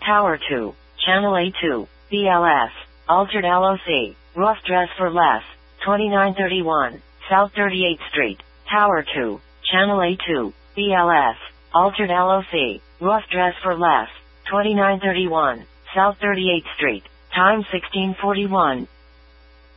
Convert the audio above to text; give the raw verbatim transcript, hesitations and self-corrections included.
Tower two, Channel A two, B L S, Altered L O C, Rough Dress for Less, twenty-nine thirty-one, South thirty-eighth Street, Tower two, Channel A two, B L S, Altered L O C, Rough Dress for Less, twenty-nine thirty-one, South thirty-eighth Street, time sixteen forty-one.